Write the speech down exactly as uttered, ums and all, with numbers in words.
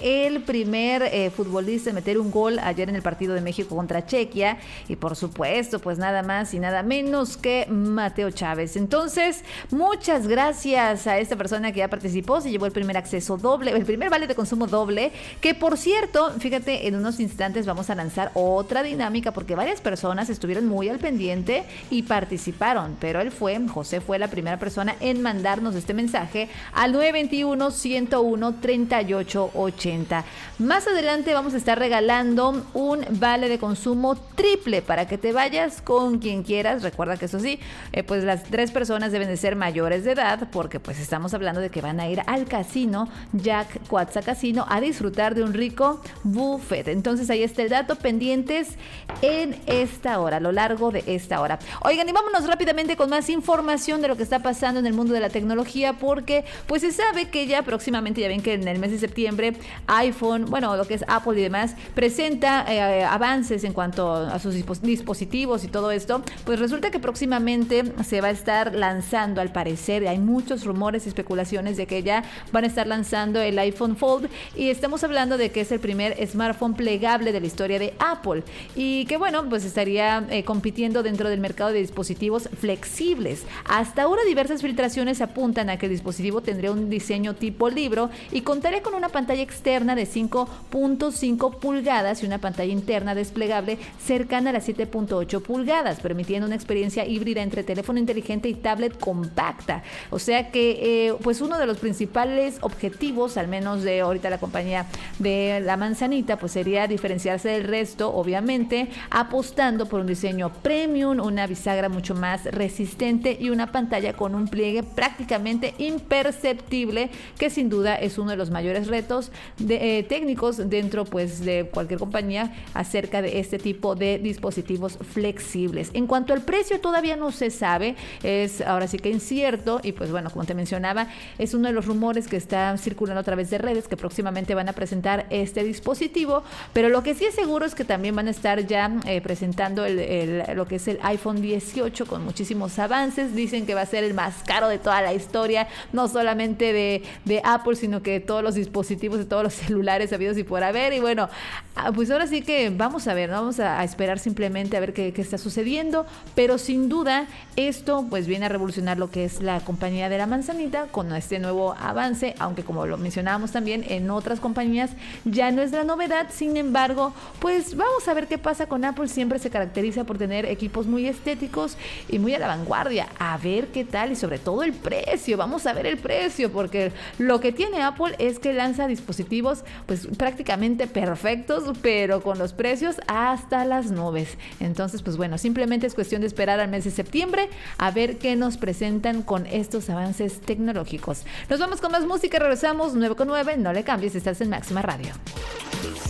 el primer eh, futbolista en meter un gol ayer en el partido de México contra Chequia. Y por supuesto, pues nada más y nada menos que Mateo Chávez. Entonces, muchas gracias a esta persona que ya participó, se llevó el primer acceso doble, el primer vale de consumo doble, que por cierto, fíjate, en unos instantes vamos a lanzar otra dinámica porque varias personas estuvieron muy al pendiente y participaron, pero él fue, José fue la primera persona en mandarnos este mensaje al nueve dos uno, uno cero uno, tres ocho ocho cero. Más adelante vamos a estar regalando un vale de consumo triple para que te vayas con quien quieras. Recuerda que eso sí, eh, pues las tres personas deben de ser mayores de edad, porque pues estamos hablando de que van a ir al casino Jack Quatza Casino a disfrutar de un rico buffet. Entonces ahí está el dato, pendientes en esta hora, a lo largo de esta hora. Oigan, y vámonos rápidamente con más información de lo que está pasando en el mundo de la tecnología, porque pues se sabe que ya próximamente, ya ven que en el mes de septiembre iPhone, bueno, lo que es Apple y demás, presenta eh, avances en cuanto a sus dispositivos y todo esto. Pues resulta que próximamente se va a estar lanzando, al parecer, hay muchos rumores y especulaciones de que ya van a estar lanzando el iPhone Fold, y estamos hablando de que es el primer smartphone plegable de la historia de Apple, y que bueno, pues estaría eh, compitiendo dentro del mercado de dispositivos flexibles. Hasta ahora diversas filtraciones apuntan a que el dispositivo tendría un diseño tipo libro y contaría con una pantalla externa de cinco punto cinco pulgadas y una pantalla interna desplegable cercana a las siete punto ocho pulgadas, permitiendo una experiencia híbrida entre teléfono inteligente y tablet compacta. O sea que eh, pues uno de los principales objetivos, al menos de ahorita la compañía de la manzanita, pues sería diferenciarse del resto, obviamente apostando por un diseño premium, una bisagra mucho más resistente y una pantalla con un pliegue prácticamente imperceptible, que sin duda es uno de los mayores retos de, eh, técnicos dentro pues de cualquier compañía acerca de este tipo de dispositivos flexibles. En cuanto al precio, todavía no se sabe, es ahora sí que incierto, y pues bueno, como te mencionaba, es uno de los rumores que está circulando a través de redes que próximamente van a presentar este dispositivo, pero lo que sí es seguro es que también van a estar ya eh, presentando el, el, lo que es el iPhone dieciocho con muchísimos avances. Dicen que va a ser el más caro de toda la historia, no solamente de, de Apple, sino que de todos los dispositivos, de todos los celulares habidos y por haber. Y bueno, pues ahora sí que vamos a ver, ¿no? Vamos a, a esperar simplemente a ver qué, qué está sucediendo, pero sin duda esto pues viene a revolucionar lo que es la compañía de la manzanita con este nuevo avance, aunque como lo mencionábamos también en otras compañías ya no es la novedad. Sin embargo, pues vamos a ver qué pasa con Apple. Siempre se caracteriza por tener equipos muy estéticos y muy a la vanguardia. A ver qué tal, y sobre todo el precio. Vamos a ver el precio, porque lo que tiene Apple es que lanza dispositivos pues prácticamente perfectos, pero con los precios hasta las nubes. Entonces, pues bueno, simplemente es cuestión de esperar al mes de septiembre a ver qué nos presentan con estos avances tecnológicos. Nos vamos con más música, regresamos nueve con nueve, no le cambies, estás en Máxima Radio.